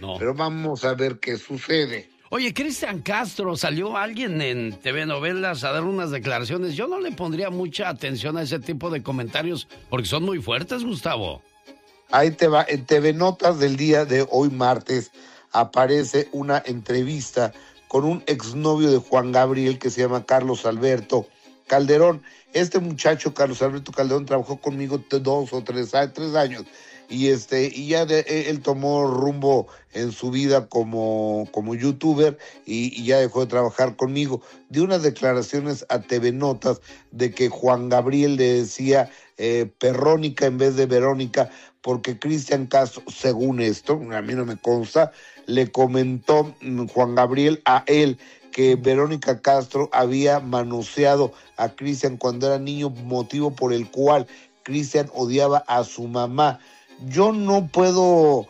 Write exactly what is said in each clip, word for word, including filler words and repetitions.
No. Pero vamos a ver qué sucede. Oye, Cristian Castro, salió alguien en T V Novelas a dar unas declaraciones. Yo no le pondría mucha atención a ese tipo de comentarios porque son muy fuertes, Gustavo. Ahí te va, en T V Notas del día de hoy martes aparece una entrevista con un exnovio de Juan Gabriel que se llama Carlos Alberto Calderón. Este muchacho, Carlos Alberto Calderón, trabajó conmigo dos o tres, tres años y este y ya de, él tomó rumbo en su vida como, como youtuber y, y ya dejó de trabajar conmigo. Dio unas declaraciones a T V Notas de que Juan Gabriel le decía eh, Perrónica en vez de Verónica, porque Cristian Castro, según esto, a mí no me consta, le comentó Juan Gabriel a él que Verónica Castro había manoseado a Cristian cuando era niño, motivo por el cual Cristian odiaba a su mamá. Yo no puedo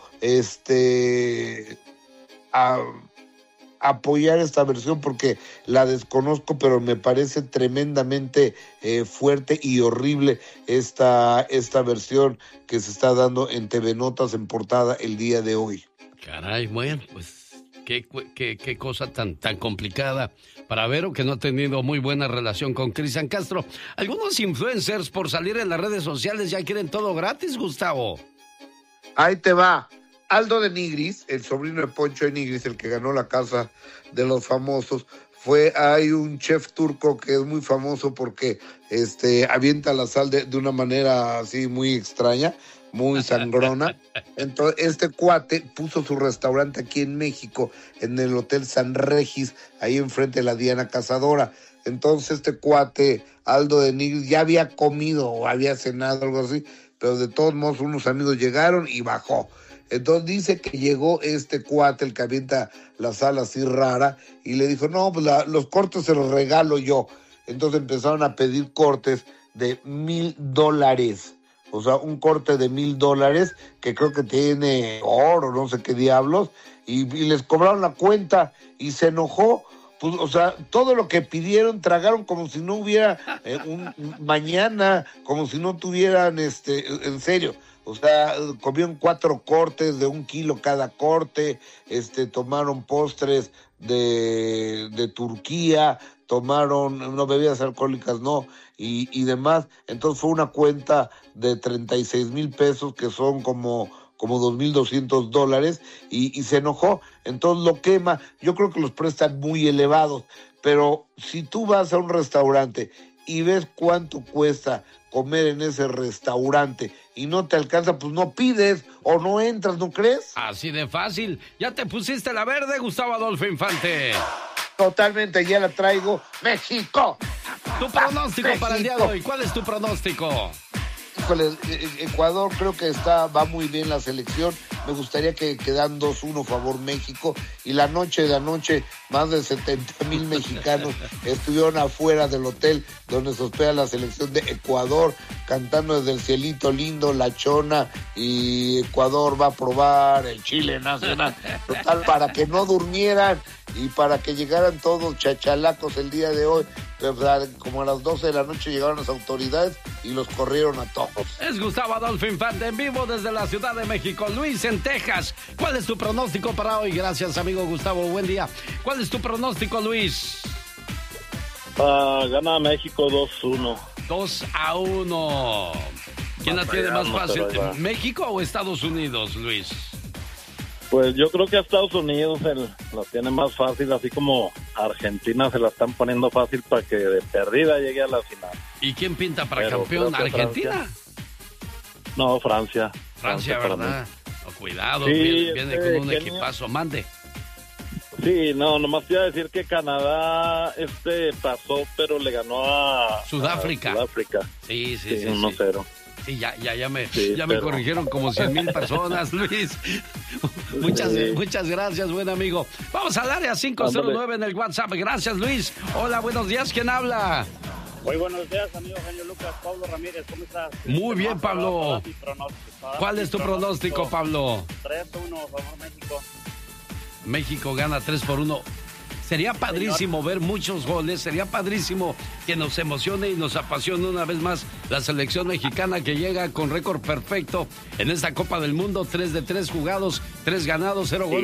este a, apoyar esta versión porque la desconozco, pero me parece tremendamente eh, fuerte y horrible esta, esta versión que se está dando en T V Notas en portada el día de hoy. Caray, bueno, pues qué, qué, qué cosa tan, tan complicada para Vero, que no ha tenido muy buena relación con Cristian Castro. Algunos influencers por salir en las redes sociales ya quieren todo gratis, Gustavo. Ahí te va. Aldo de Nigris, el sobrino de Poncho de Nigris, el que ganó la Casa de los Famosos, fue, hay un chef turco que es muy famoso porque este, avienta la sal de, de una manera así muy extraña, muy sangrona. Entonces, este cuate puso su restaurante aquí en México, en el Hotel San Regis, ahí enfrente de la Diana Cazadora. Entonces, este cuate, Aldo de Nigris, ya había comido o había cenado, algo así, pero de todos modos unos amigos llegaron y bajó. Entonces dice que llegó este cuate, el que avienta la sal así rara, y le dijo, no, pues la, los cortes se los regalo yo. Entonces empezaron a pedir cortes de mil dólares. O sea, un corte de mil dólares, que creo que tiene oro, no sé qué diablos, y, y les cobraron la cuenta, y se enojó. Pues, o sea, todo lo que pidieron, tragaron como si no hubiera eh, un, un mañana, como si no tuvieran, este, en serio. O sea, comieron cuatro cortes de un kilo cada corte, este, tomaron postres de, de Turquía, tomaron, no, bebidas alcohólicas no, y, y demás. Entonces fue una cuenta de treinta y seis mil pesos, que son como, como dos mil doscientos dólares, y, y se enojó. Entonces lo quema. Yo creo que los prestan muy elevados, pero si tú vas a un restaurante y ves cuánto cuesta comer en ese restaurante y no te alcanza, pues no pides o no entras, ¿no crees? Así de fácil. ¿Ya te pusiste la verde, Gustavo Adolfo Infante? Totalmente, ya la traigo. ¡México! Tu pronóstico ¡México! para el día de hoy, ¿cuál es tu pronóstico? Híjole, Ecuador, creo que está, va muy bien la selección. Me gustaría que quedan dos uno favor México. Y la noche de anoche, más de setenta mil mexicanos estuvieron afuera del hotel donde se hospeda la selección de Ecuador, cantando desde el cielito lindo, La Chona, y Ecuador va a probar el Chile nacional. Total, para que no durmieran y para que llegaran todos chachalacos el día de hoy. Como a las doce de la noche llegaron las autoridades y los corrieron a todos. Es Gustavo Adolfo Infante en vivo desde la Ciudad de México. Luis, en Texas, ¿cuál es tu pronóstico para hoy? Gracias, amigo Gustavo, buen día. ¿Cuál es tu pronóstico, Luis? Uh, gana México dos uno. dos a uno. ¿Quién la tiene más fácil? ¿México o Estados Unidos, Luis? Pues yo creo que a Estados Unidos el, lo tiene más fácil, así como Argentina se la están poniendo fácil para que de perdida llegue a la final. ¿Y quién pinta para Pero campeón? ¿Argentina? Francia. No, Francia. Francia, Francia ¿verdad? No, cuidado, sí, viene, viene este, con un Kenia. equipazo, mande. Sí, no, nomás te iba a decir que Canadá este pasó, pero le ganó a Sudáfrica. A Sudáfrica. Sí, sí, sí. sí uno cero. Sí, ya, ya, ya me, sí, ya pero... me corrigieron como cien mil personas, Luis. muchas, sí. muchas gracias, buen amigo. Vamos al área cinco cero nueve en el WhatsApp. Gracias, Luis. Hola, buenos días. ¿Quién habla? Muy buenos días, amigo genio Lucas. Pablo Ramírez, ¿cómo estás? Muy bien, Pablo. ¿Cuál es tu pronóstico, Pablo? tres uno, favor México. México gana tres por uno. Sería padrísimo ver muchos goles, sería padrísimo que nos emocione y nos apasione una vez más la selección mexicana, que llega con récord perfecto en esta Copa del Mundo, tres de tres jugados, tres ganados, cero goles.